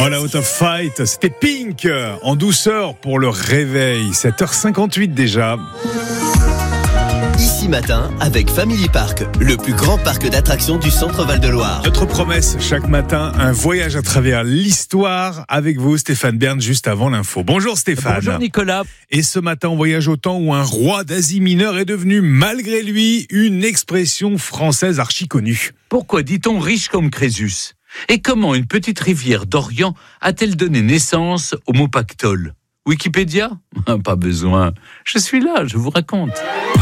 All Out of Fight, c'était Pink en douceur pour le réveil. 7h58 déjà. Ici Matin avec Family Park, le plus grand parc d'attractions du centre Val-de-Loire. Notre promesse chaque matin, un voyage à travers l'histoire avec vous, Stéphane Bern, juste avant l'info. Bonjour Stéphane. Bonjour Nicolas. Et ce matin, on voyage au temps où un roi d'Asie mineure est devenu, malgré lui, une expression française archi connue. Pourquoi dit-on riche comme Crésus ? Et comment une petite rivière d'Orient a-t-elle donné naissance au mot pactole ? Wikipédia ? Pas besoin. Je suis là, je vous raconte.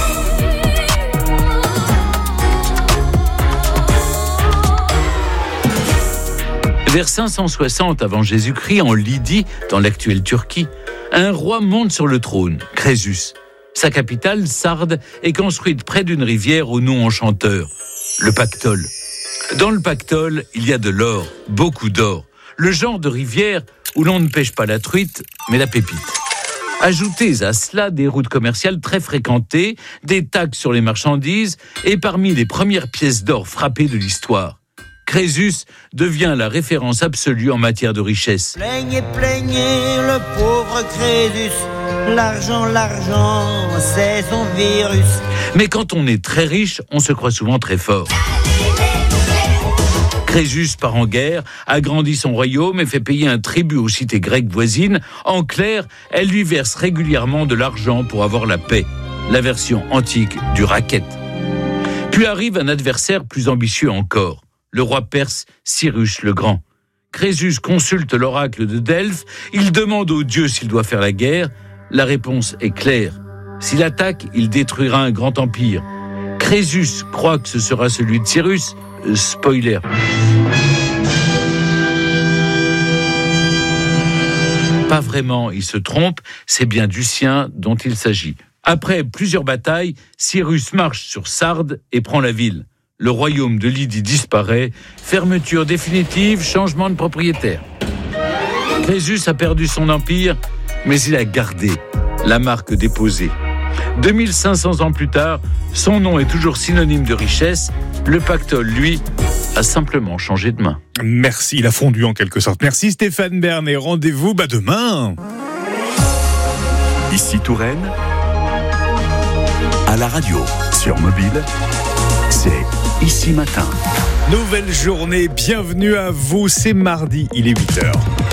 Vers 560 avant Jésus-Christ, en Lydie, dans l'actuelle Turquie, un roi monte sur le trône, Crésus. Sa capitale, Sardes, est construite près d'une rivière au nom enchanteur, le Pactole. Dans le Pactole, il y a de l'or, beaucoup d'or. Le genre de rivière où l'on ne pêche pas la truite, mais la pépite. Ajoutez à cela des routes commerciales très fréquentées, des taxes sur les marchandises et parmi les premières pièces d'or frappées de l'histoire. Crésus devient la référence absolue en matière de richesse. Plaignez, plaignez le pauvre Crésus, l'argent, c'est son virus. Mais quand on est très riche, on se croit souvent très fort. Crésus part en guerre, agrandit son royaume et fait payer un tribut aux cités grecques voisines. En clair, elle lui verse régulièrement de l'argent pour avoir la paix. La version antique du racket. Puis arrive un adversaire plus ambitieux encore. Le roi perse Cyrus le Grand. Crésus consulte l'oracle de Delphes. Il demande aux dieux s'il doit faire la guerre. La réponse est claire. S'il attaque, il détruira un grand empire. Crésus croit que ce sera celui de Cyrus. Spoiler. Pas vraiment, il se trompe. C'est bien du sien dont il s'agit. Après plusieurs batailles, Cyrus marche sur Sardes et prend la ville. Le royaume de Lydie disparaît, fermeture définitive, changement de propriétaire. Crésus a perdu son empire, mais il a gardé la marque déposée. 2500 ans plus tard, son nom est toujours synonyme de richesse. Le Pactole, lui, a simplement changé de main. Merci, il a fondu en quelque sorte. Merci Stéphane Bern et rendez-vous demain. Ici Touraine, à la radio, sur mobile, c'est Ici Matin. Nouvelle journée, bienvenue à vous, c'est mardi, il est 8h.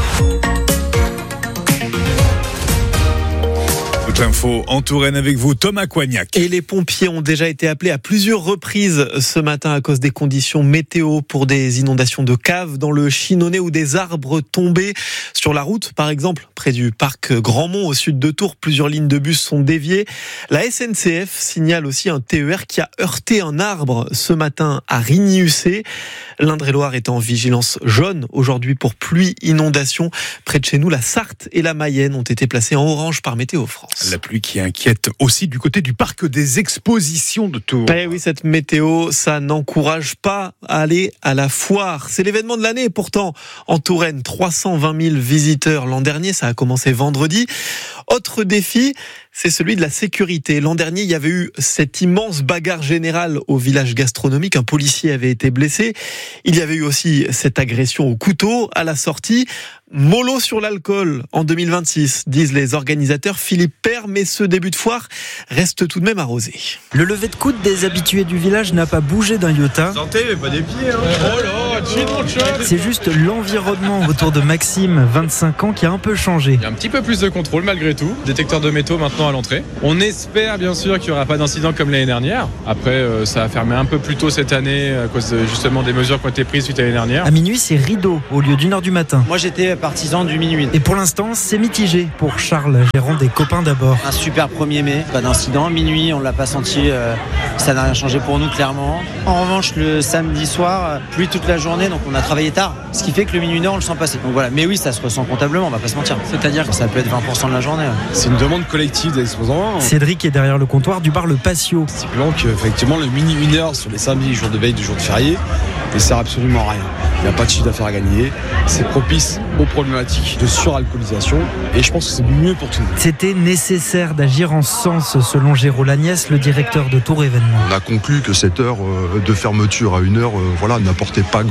Toute l'info en Touraine avec vous, Thomas Coignac. Et les pompiers ont déjà été appelés à plusieurs reprises ce matin à cause des conditions météo pour des inondations de caves dans le Chinonais ou des arbres tombés sur la route. Par exemple, près du parc Grandmont au sud de Tours, plusieurs lignes de bus sont déviées. La SNCF signale aussi un TER qui a heurté un arbre ce matin à Rigny-UC. L'Indre-et-Loire est en vigilance jaune aujourd'hui pour pluie, inondation. Près de chez nous, la Sarthe et la Mayenne ont été placées en orange par Météo France. La pluie qui inquiète aussi du côté du parc des expositions de Tours. Eh oui, cette météo, ça n'encourage pas à aller à la foire. C'est l'événement de l'année, pourtant, en Touraine. 320 000 visiteurs l'an dernier, ça a commencé vendredi. Autre défi, c'est celui de la sécurité. L'an dernier, il y avait eu cette immense bagarre générale au village gastronomique. Un policier avait été blessé. Il y avait eu aussi cette agression au couteau à la sortie. Mollo sur l'alcool en 2026, disent les organisateurs. Philippe Père, mais ce début de foire reste tout de même arrosé. Le lever de coude des habitués du village n'a pas bougé d'un iota. Santé, mais pas des pieds. Oh là, chill mon chat. C'est juste l'environnement autour de Maxime, 25 ans, qui a un peu changé. Il y a un petit peu plus de contrôle malgré tout. Détecteur de métaux maintenant à l'entrée. On espère bien sûr qu'il n'y aura pas d'incident comme l'année dernière. Après, ça a fermé un peu plus tôt cette année à cause justement des mesures qui ont été prises suite à l'année dernière. À minuit, c'est rideau au lieu d'1h du matin. Moi j'étais partisan du minuit. Et pour l'instant, c'est mitigé pour Charles, gérant des Copains d'abord. Un super 1er mai, pas d'incident. Minuit, on l'a pas senti, ça n'a rien changé pour nous clairement. En revanche, le samedi soir, pluie toute la journée, donc on a travaillé tard. Ce qui fait que le minuit nord, on le sent passer. Donc voilà, mais oui, ça se ressent comptablement, on va pas se mentir. C'est-à-dire que ça peut être 20% de la journée. C'est une demande collective des exposants. Cédric est derrière le comptoir du bar Le Patio. Simplement qu'effectivement, le mini 1 heure sur les samedis, jours de veille, jours de férié, ne sert absolument à rien. Il n'y a pas de chiffre d'affaires à gagner. C'est propice aux problématiques de suralcoolisation et je pense que c'est mieux pour tout le monde. C'était nécessaire d'agir en ce sens, selon Géraud Lagnès, le directeur de Tours Événements. On a conclu que cette heure de fermeture à 1 heure n'apportait pas grand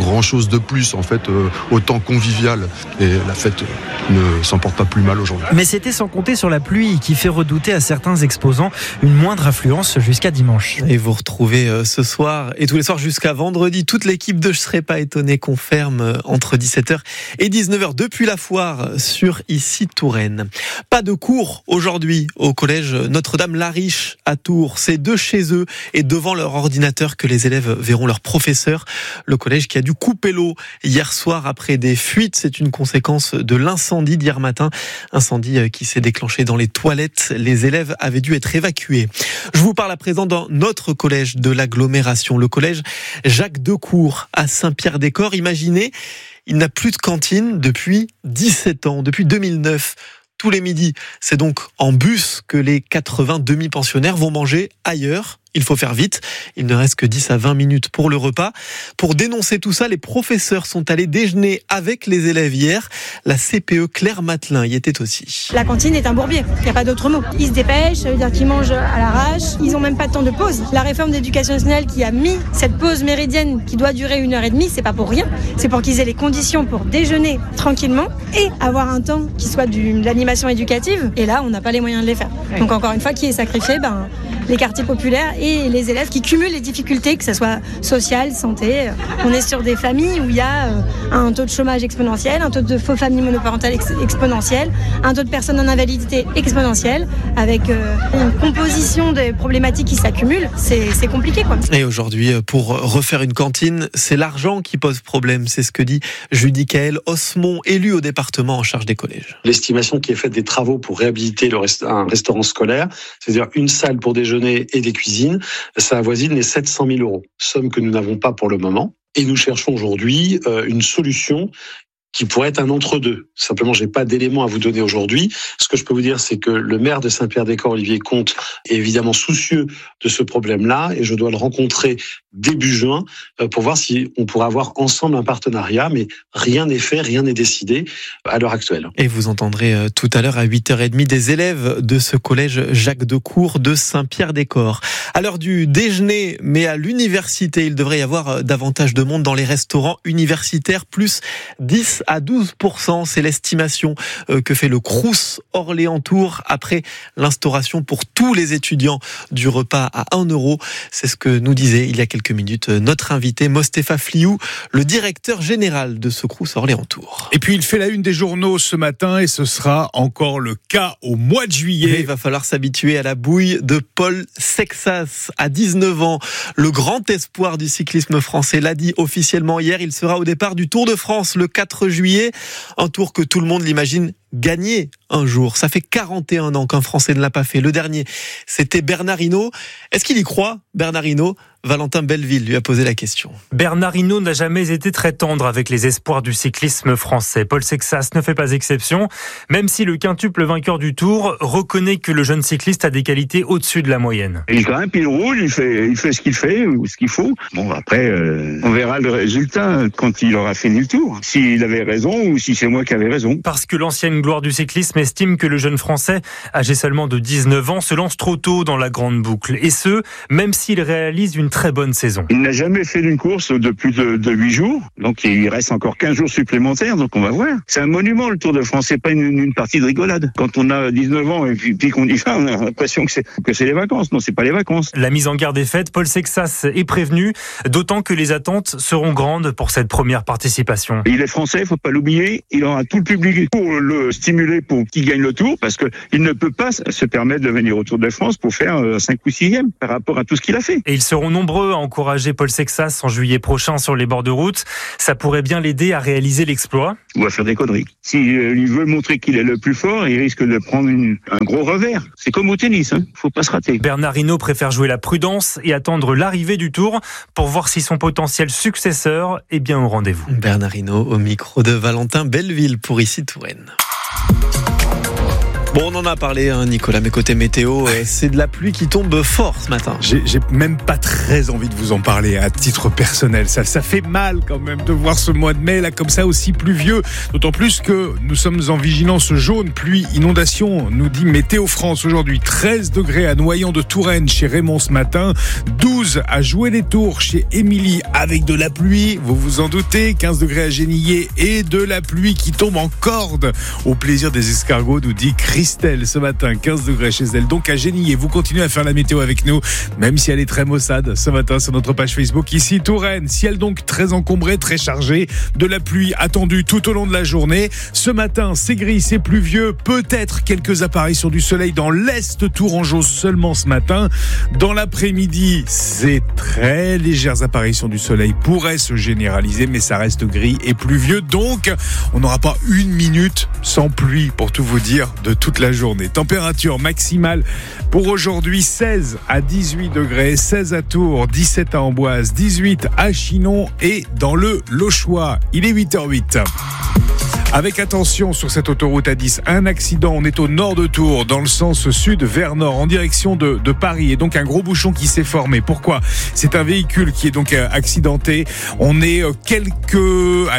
grand-chose de plus, en fait, autant convivial. Et la fête ne s'en porte pas plus mal aujourd'hui. Mais c'était sans compter sur la pluie qui fait redouter à certains exposants une moindre affluence jusqu'à dimanche. Et vous retrouvez ce soir et tous les soirs jusqu'à vendredi toute l'équipe de Je serais pas étonné qu'on ferme entre 17h et 19h depuis la foire sur ici Touraine. Pas de cours aujourd'hui au collège Notre-Dame-la-Riche à Tours. C'est de chez eux et devant leur ordinateur que les élèves verront leur professeur. Le collège qui a dû couper l'eau hier soir après des fuites. C'est une conséquence de l'incendie d'hier matin. Incendie qui s'est déclenché dans les toilettes. Les élèves avaient dû être évacués. Je vous parle à présent d'un autre collège de l'agglomération, le collège Jacques Decour à Saint-Pierre-des-Corps. Imaginez, il n'a plus de cantine depuis 17 ans, depuis 2009. Tous les midis, c'est donc en bus que les 80 demi-pensionnaires vont manger ailleurs. Il faut faire vite, il ne reste que 10 à 20 minutes pour le repas. Pour dénoncer tout ça, les professeurs sont allés déjeuner avec les élèves hier. La CPE Claire Matelin y était aussi. La cantine est un bourbier, il n'y a pas d'autre mot. Ils se dépêchent, ça veut dire qu'ils mangent à l'arrache, ils n'ont même pas de temps de pause. La réforme d'éducation nationale qui a mis cette pause méridienne qui doit durer 1h30, c'est pas pour rien. C'est pour qu'ils aient les conditions pour déjeuner tranquillement et avoir un temps qui soit de l'animation éducative. Et là, on n'a pas les moyens de les faire. Donc encore une fois, qui est sacrifié ? Les quartiers populaires et les élèves qui cumulent les difficultés, que ce soit social, santé. On est sur des familles où il y a un taux de chômage exponentiel, un taux de faux familles monoparentales exponentiel, un taux de personnes en invalidité exponentiel, avec une composition des problématiques qui s'accumulent. C'est compliqué, quoi. Et aujourd'hui, pour refaire une cantine, c'est l'argent qui pose problème. C'est ce que dit Judicaël Osmond, élu au département en charge des collèges. L'estimation qui est faite des travaux pour réhabiliter un restaurant scolaire, c'est-à-dire une salle pour déjeuner et des cuisines, ça avoisine les 700 000 €, somme que nous n'avons pas pour le moment. Et nous cherchons aujourd'hui une solution qui pourrait être un entre-deux. Simplement, j'ai pas d'éléments à vous donner aujourd'hui. Ce que je peux vous dire, c'est que le maire de Saint-Pierre-des-Corps, Olivier Comte, est évidemment soucieux de ce problème-là et je dois le rencontrer début juin pour voir si on pourrait avoir ensemble un partenariat, mais rien n'est fait, rien n'est décidé à l'heure actuelle. Et vous entendrez tout à l'heure à 8h30 des élèves de ce collège Jacques Decour de Saint-Pierre-des-Corps. À l'heure du déjeuner, mais à l'université, il devrait y avoir davantage de monde dans les restaurants universitaires, plus 10 à 12%, c'est l'estimation que fait le Crous Orléans-Tours après l'instauration pour tous les étudiants du repas à 1 €. C'est ce que nous disait il y a quelques minutes notre invité Mostefa Fliou, le directeur général de ce Crous Orléans-Tours. Et puis il fait la une des journaux ce matin et ce sera encore le cas au mois de juillet. Et il va falloir s'habituer à la bouille de Paul Sexas à 19 ans. Le grand espoir du cyclisme français l'a dit officiellement hier, il sera au départ du Tour de France le 4 juillet. Un tour que tout le monde l'imagine gagner un jour. Ça fait 41 ans qu'un Français ne l'a pas fait. Le dernier, c'était Bernard Hinault. Est-ce qu'il y croit, Bernard Hinault ? Valentin Belleville lui a posé la question. Bernard Hinault n'a jamais été très tendre avec les espoirs du cyclisme français. Paul Sexas ne fait pas exception, même si le quintuple vainqueur du Tour reconnaît que le jeune cycliste a des qualités au-dessus de la moyenne. Il grimpe, il roule, il fait ce qu'il fait ou ce qu'il faut. Bon, après, on verra le résultat quand il aura fini le Tour. S'il avait raison ou si c'est moi qui avais raison. Parce que l'ancienne gloire du cyclisme estime que le jeune Français, âgé seulement de 19 ans, se lance trop tôt dans la grande boucle. Et ce, même s'il réalise une très bonne saison. Il n'a jamais fait d'une course de plus de 8 jours, donc il reste encore 15 jours supplémentaires, donc on va voir. C'est un monument, le Tour de France, c'est pas une partie de rigolade. Quand on a 19 ans et puis qu'on y va, on a l'impression que c'est les vacances. Non, c'est pas les vacances. La mise en garde est faite, Paul Sexas est prévenu, d'autant que les attentes seront grandes pour cette première participation. Il est français, faut pas l'oublier, il aura tout le public pour le stimuler pour qu'il gagne le Tour, parce qu'il ne peut pas se permettre de venir au Tour de France pour faire 5 ou 6e par rapport à tout ce qu'il a fait. Et ils seront nombreux à encourager Paul Sexas en juillet prochain sur les bords de route. Ça pourrait bien l'aider à réaliser l'exploit. On va faire des conneries. S'il veut montrer qu'il est le plus fort, il risque de prendre un gros revers. C'est comme au tennis, faut pas se rater. Bernard Hinault préfère jouer la prudence et attendre l'arrivée du Tour pour voir si son potentiel successeur est bien au rendez-vous. Bernard Hinault au micro de Valentin Belleville pour ici Touraine. Bon, on en a parlé, Nicolas, mais côté météo, c'est de la pluie qui tombe fort ce matin. J'ai même pas très envie de vous en parler à titre personnel. Ça fait mal quand même de voir ce mois de mai là comme ça aussi pluvieux. D'autant plus que nous sommes en vigilance jaune, pluie, inondation, nous dit Météo France aujourd'hui. 13 degrés à Noyant de Touraine chez Raymond ce matin. 12 à Jouer-les-Tours chez Émilie avec de la pluie. Vous vous en doutez. 15 degrés à Genillé et de la pluie qui tombe en corde. Au plaisir des escargots, nous dit Christelle ce matin, 15 degrés chez elle. Donc à Genillé, vous continuez à faire la météo avec nous, même si elle est très maussade ce matin sur notre page Facebook. Ici Touraine, ciel donc très encombré, très chargé, de la pluie attendue tout au long de la journée. Ce matin, c'est gris, c'est pluvieux, peut-être quelques apparitions du soleil dans l'est tourangeau seulement ce matin. Dans l'après-midi, c'est très légères apparitions du soleil pourraient se généraliser, mais ça reste gris et pluvieux. Donc, on n'aura pas une minute sans pluie, pour tout vous dire, de toute la journée. Température maximale pour aujourd'hui, 16 à 18 degrés, 16 à Tours, 17 à Amboise, 18 à Chinon et dans le Lochois. Il est 8h08. Avec attention sur cette autoroute A10, un accident, on est au nord de Tours, dans le sens sud vers nord, en direction de Paris, et donc un gros bouchon qui s'est formé. Pourquoi ? C'est un véhicule qui est donc accidenté. On est quelques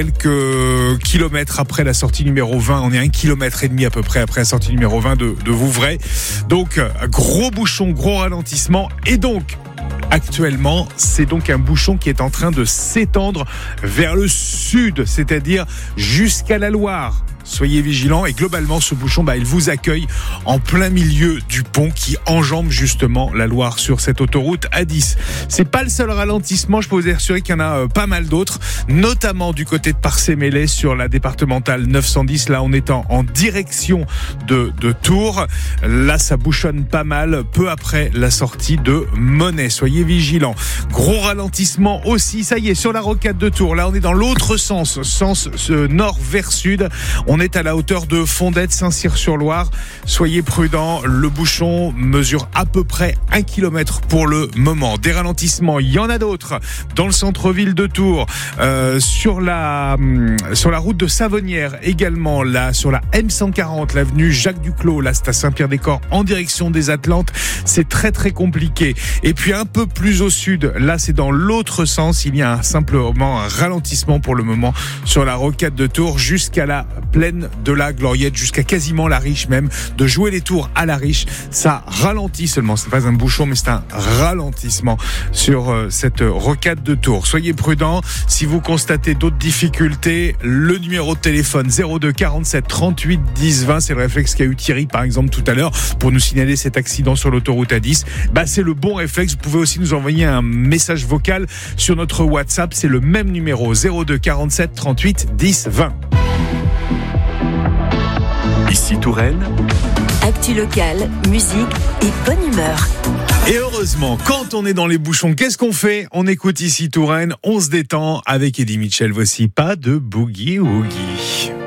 kilomètres après la sortie numéro 20, on est 1,5 km à peu près après la sortie numéro 20 de Vouvray. Donc gros bouchon, gros ralentissement, et donc actuellement, c'est donc un bouchon qui est en train de s'étendre vers le sud, c'est-à-dire jusqu'à la Loire. Soyez vigilants, et globalement ce bouchon il vous accueille en plein milieu du pont qui enjambe justement la Loire sur cette autoroute A10. C'est pas le seul ralentissement, je peux vous assurer qu'il y en a pas mal d'autres, notamment du côté de Parcé-Mélé sur la départementale 910. Là on est en direction de Tours. Là ça bouchonne pas mal peu après la sortie de Monet. Soyez vigilants. Gros ralentissement aussi, ça y est, sur la rocade de Tours. Là on est dans l'autre sens nord vers sud. On est à la hauteur de Fondette, Saint-Cyr-sur-Loire. Soyez prudents, le bouchon mesure à peu près 1 km pour le moment. Des ralentissements, il y en a d'autres dans le centre-ville de Tours, sur la route de Savonnières également, là sur la M140, l'avenue Jacques Duclos, là c'est à Saint-Pierre-des-Corps en direction des Atlantes. C'est très très compliqué. Et puis un peu plus au sud, là c'est dans l'autre sens, il y a simplement un ralentissement pour le moment sur la rocade de Tours jusqu'à la plaine de la Gloriette, jusqu'à quasiment la Riche même, de Jouer-les-Tours à la Riche. Ça ralentit seulement, c'est pas un bouchon mais c'est un ralentissement sur cette rocade de Tours. Soyez prudents, si vous constatez d'autres difficultés, le numéro de téléphone 02 47 38 10 20, c'est le réflexe qu'a eu Thierry par exemple tout à l'heure pour nous signaler cet accident sur l'autoroute A10. C'est le bon réflexe. Vous pouvez aussi nous envoyer un message vocal sur notre WhatsApp, c'est le même numéro 02 47 38 10 20. Ici Touraine. Actu locale, musique et bonne humeur. Et heureusement, quand on est dans les bouchons, qu'est-ce qu'on fait ? On écoute Ici Touraine, on se détend avec Eddie Mitchell. Voici Pas de Boogie Woogie.